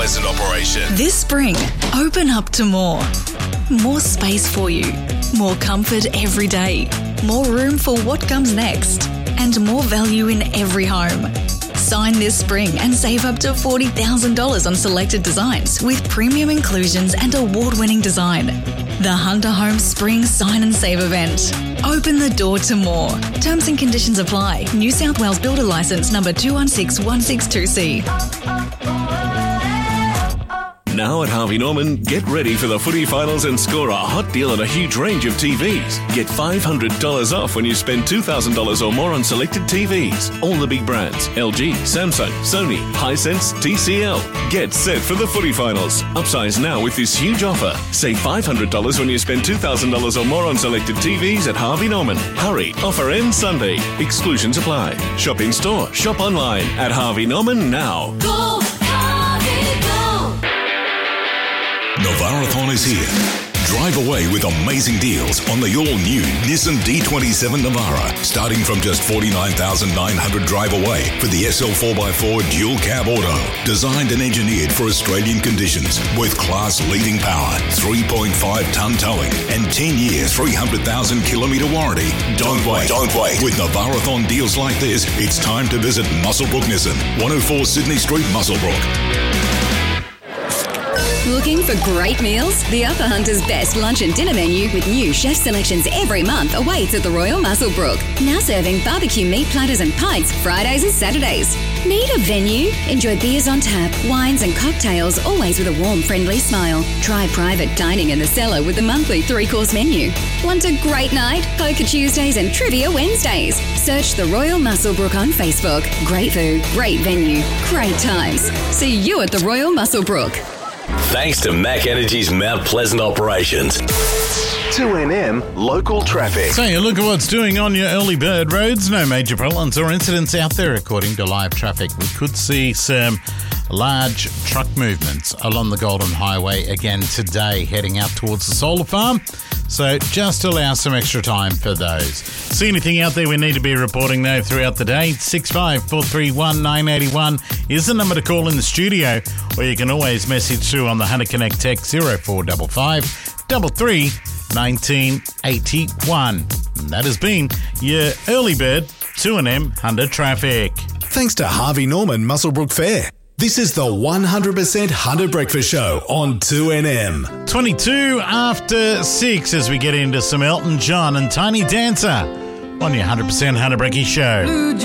Pleasant operation. This spring, open up to more. More space for you. More comfort every day. More room for what comes next. And more value in every home. Sign this spring and save up to $40,000 on selected designs with premium inclusions and award-winning design. The Hunter Homes Spring Sign and Save event. Open the door to more. Terms and conditions apply. New South Wales Builder Licence number 216162C. Now at Harvey Norman, get ready for the footy finals and score a hot deal on a huge range of TVs. Get $500 off when you spend $2,000 or more on selected TVs. All the big brands: LG, Samsung, Sony, Hisense, TCL. Get set for the footy finals. Upsize now with this huge offer. Save $500 when you spend $2,000 or more on selected TVs at Harvey Norman. Hurry, offer ends Sunday. Exclusions apply. Shop in store, shop online at Harvey Norman now. Go, Harvey, go! Novarathon is here. Drive away with amazing deals on the all-new Nissan D27 Navara, starting from just $49,900 drive away for the SL4x4 dual cab auto, designed and engineered for Australian conditions with class-leading power, 3.5-ton towing, and 10 years, 300,000 kilometre warranty. Don't wait. With Novarathon deals like this, it's time to visit Muswellbrook Nissan, 104 Sydney Street, Muswellbrook. Looking for great meals? The Upper Hunter's best lunch and dinner menu with new chef selections every month awaits at the Royal Muswellbrook. Now serving barbecue meat platters and pints Fridays and Saturdays. Need a venue? Enjoy beers on tap, wines and cocktails, always with a warm, friendly smile. Try private dining in the cellar with the monthly 3-course menu. Want a great night? Poker Tuesdays and Trivia Wednesdays. Search the Royal Muswellbrook on Facebook. Great food, great venue, great times. See you at the Royal Muswellbrook. Thanks to Mac Energy's Mount Pleasant operations. 2NM Local Traffic. So you look at what's doing on your early bird roads. No major problems or incidents out there according to live traffic. We could see some large truck movements along the Golden Highway again today heading out towards the solar farm. So just allow some extra time for those. See anything out there we need to be reporting though throughout the day? 6543 981 is the number to call in the studio, or you can always message through on the Hunter Connect text 0455 33 1981. And that has been your early bird 2NM Hunter traffic. Thanks to Harvey Norman Muswellbrook Fair. This is the 100% Hunter Breakfast Show on 2NM. 22 after 6 as we get into some Elton John and Tiny Dancer on your 100% Hunter Breakfast Show.